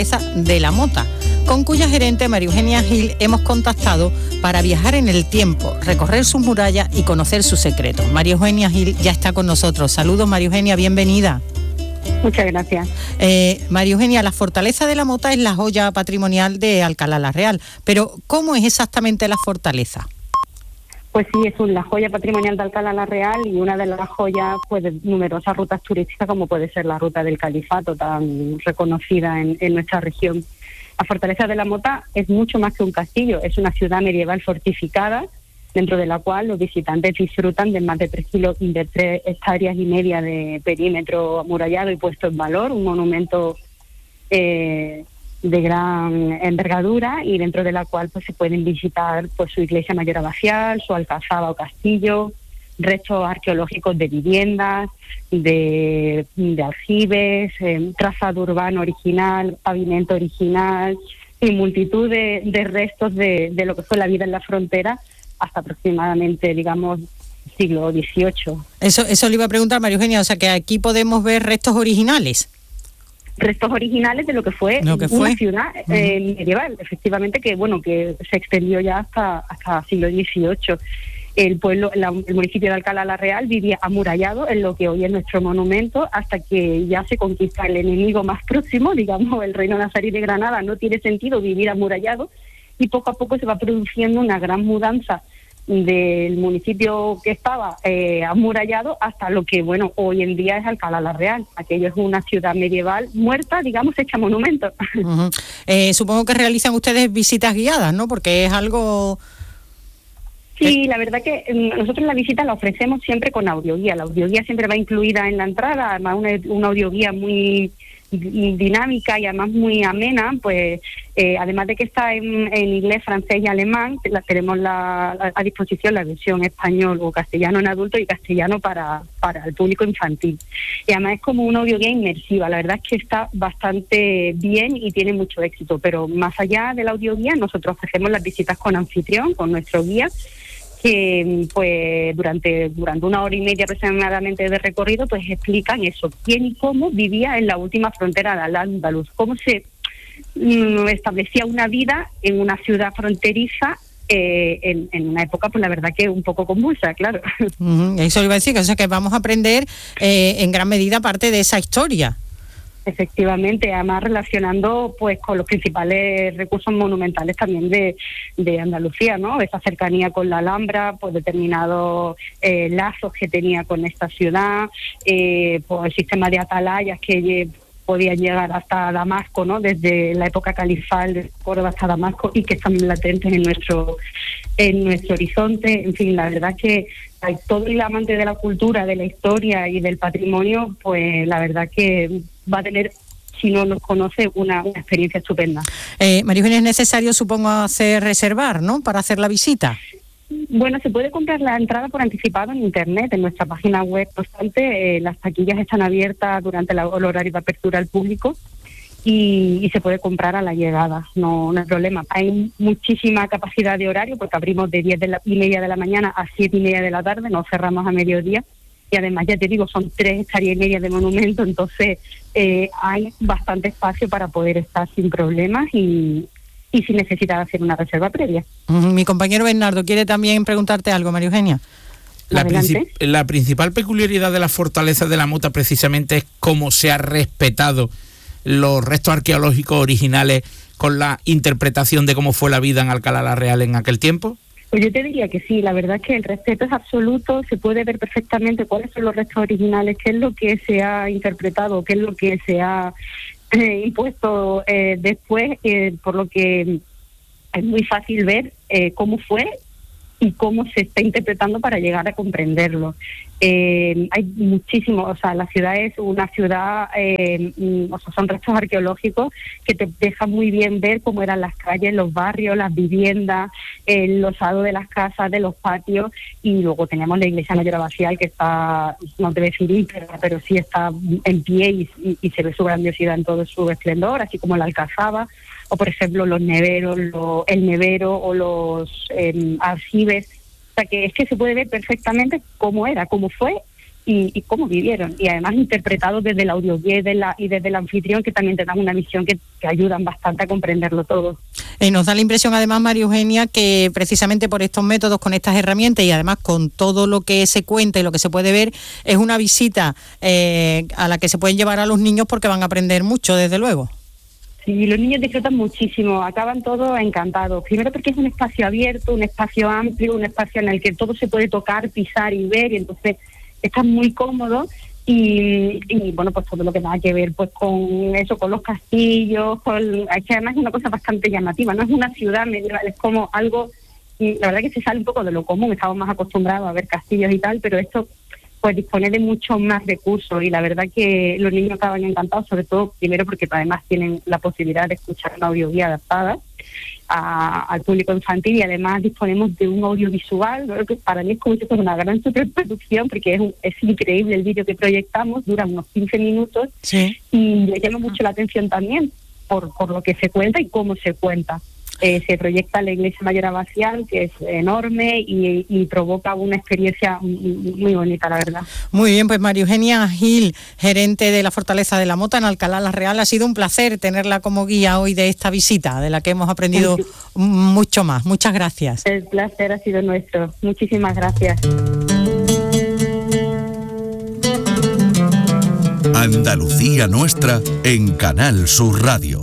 de la Mota, con cuya gerente María Eugenia Gil hemos contactado para viajar en el tiempo, recorrer sus murallas y conocer sus secretos. María Eugenia Gil ya está con nosotros. Saludos, María Eugenia, bienvenida. Muchas gracias. María Eugenia, la Fortaleza de la Mota es la joya patrimonial de Alcalá la Real, pero ¿cómo es exactamente la fortaleza? Pues sí, es la joya patrimonial de Alcalá la Real y una de las joyas pues, de numerosas rutas turísticas, como puede ser la ruta del Califato, tan reconocida en nuestra región. La Fortaleza de la Mota es mucho más que un castillo, es una ciudad medieval fortificada, dentro de la cual los visitantes disfrutan de más de 3 hectáreas y media de perímetro amurallado y puesto en valor, un monumento de gran envergadura, y dentro de la cual pues se pueden visitar pues su iglesia mayor abacial, su alcazaba o castillo, restos arqueológicos de viviendas, de aljibes, trazado urbano original, pavimento original y multitud de restos de lo que fue la vida en la frontera hasta aproximadamente, digamos, siglo XVIII. Eso le iba a preguntar, María Eugenia, o sea que aquí podemos ver restos originales. Restos originales de lo que fue una ciudad medieval, efectivamente, que se extendió ya hasta siglo XVIII. El municipio de Alcalá la Real vivía amurallado en lo que hoy es nuestro monumento, hasta que ya se conquista el enemigo más próximo, digamos, el reino nazarí de Granada. No tiene sentido vivir amurallado, y poco a poco se va produciendo una gran mudanza del municipio que estaba amurallado hasta lo que, hoy en día es Alcalá la Real. Aquello es una ciudad medieval muerta, digamos, hecha monumento. Supongo que realizan ustedes visitas guiadas, ¿no? Porque es algo... Sí, la verdad que nosotros la visita la ofrecemos siempre con audioguía. La audioguía siempre va incluida en la entrada, además una audioguía muy dinámica y además muy amena, pues además de que está en inglés, francés y alemán, tenemos a disposición la versión español o castellano en adulto y castellano para el público infantil. Y además es como una audioguía inmersiva. La verdad es que está bastante bien y tiene mucho éxito, pero más allá de la audioguía, nosotros ofrecemos las visitas con anfitrión, con nuestro guía, que pues durante 1 hora y media aproximadamente de recorrido pues explican eso, quién y cómo vivía en la última frontera de Al-Ándalus, cómo se establecía una vida en una ciudad fronteriza en una época, pues la verdad que un poco convulsa, claro. Eso iba a decir, que vamos a aprender en gran medida parte de esa historia. Efectivamente, además relacionando pues con los principales recursos monumentales también de Andalucía, ¿no? Esa cercanía con la Alhambra, pues determinados lazos que tenía con esta ciudad, pues el sistema de atalayas que podían llegar hasta Damasco, ¿no? Desde la época califal de Córdoba hasta Damasco, y que están latentes en nuestro horizonte. En fin, la verdad que hay todo el amante de la cultura, de la historia y del patrimonio, pues la verdad que va a tener, si no nos conoce, una experiencia estupenda. María Eugenia, es necesario, supongo, reservar, ¿no?, para hacer la visita. Bueno, se puede comprar la entrada por anticipado en internet, en nuestra página web. No obstante, las taquillas están abiertas durante el horario de apertura al público y se puede comprar a la llegada, no hay problema. Hay muchísima capacidad de horario porque abrimos de 10:30 de la mañana a 7:30 de la tarde, no cerramos a mediodía. Y además, ya te digo, son 3 hectáreas y media de monumento, entonces hay bastante espacio para poder estar sin problemas y sin necesidad de hacer una reserva previa. Mi compañero Bernardo quiere también preguntarte algo, María Eugenia. La principal peculiaridad de la Fortaleza de la Mota precisamente es cómo se ha respetado los restos arqueológicos originales con la interpretación de cómo fue la vida en Alcalá la Real en aquel tiempo. Pues yo te diría que sí, la verdad es que el respeto es absoluto, se puede ver perfectamente cuáles son los restos originales, qué es lo que se ha interpretado, qué es lo que se ha impuesto después, por lo que es muy fácil ver cómo fue y cómo se está interpretando para llegar a comprenderlo. Hay muchísimo, o sea, la ciudad es una ciudad, son restos arqueológicos que te dejan muy bien ver cómo eran las calles, los barrios, las viviendas, el losado de las casas, de los patios, y luego tenemos la iglesia mayor abacial que está, no te voy a decir íntegra, pero sí está en pie y se ve su grandiosidad en todo su esplendor, así como la alcazaba, o por ejemplo los neveros, el nevero o los aljibes. O sea que es que se puede ver perfectamente cómo era, cómo fue y cómo vivieron, y además interpretados desde el audioguía y desde el anfitrión, que también te dan una visión que ayudan bastante a comprenderlo todo. Nos da la impresión además, María Eugenia, que precisamente por estos métodos, con estas herramientas y además con todo lo que se cuenta y lo que se puede ver, es una visita a la que se pueden llevar a los niños porque van a aprender mucho, desde luego. Sí, los niños disfrutan muchísimo, acaban todos encantados. Primero porque es un espacio abierto, un espacio amplio, un espacio en el que todo se puede tocar, pisar y ver, y entonces están muy cómodos. Y bueno, pues todo lo que tenga que ver pues con eso, con los castillos, es que además es una cosa bastante llamativa, no es una ciudad medieval, es como algo, la verdad que se sale un poco de lo común, estamos más acostumbrados a ver castillos y tal, pero esto pues dispone de muchos más recursos, y la verdad que los niños acaban encantados, sobre todo primero porque además tienen la posibilidad de escuchar una audioguía adaptada al público infantil, y además disponemos de un audiovisual, ¿no? Que para mí es como si fuera una gran superproducción, porque es increíble el vídeo que proyectamos, dura unos 15 minutos, sí. Y le llama mucho la atención también por lo que se cuenta y cómo se cuenta. Se proyecta la iglesia mayor abacial, que es enorme y provoca una experiencia muy bonita, la verdad. Muy bien, pues María Eugenia Gil, gerente de la Fortaleza de la Mota en Alcalá la Real, ha sido un placer tenerla como guía hoy de esta visita, de la que hemos aprendido mucho más. Muchas gracias. El placer ha sido nuestro. Muchísimas gracias. Andalucía Nuestra en Canal Sur Radio.